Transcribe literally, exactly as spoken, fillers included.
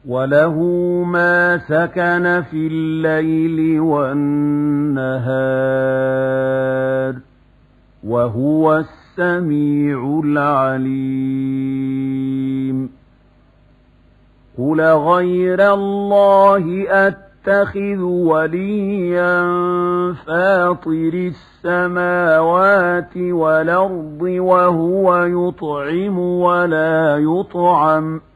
وله ما سكن في الليل والنهار وهو السميع العليم قل غير الله أتخذ وليا فاطر السماوات والأرض وهو يطعم ولا يطعم